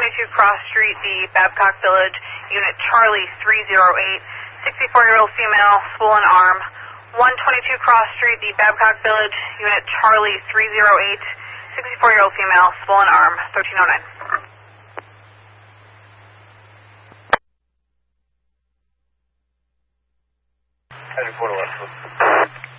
Cross Street, the Babcock Village, Unit Charlie 308, 64-year-old female, swollen arm. 122 Cross Street, the Babcock Village, Unit Charlie 308, 64-year-old female, swollen arm, 1309. Report 11.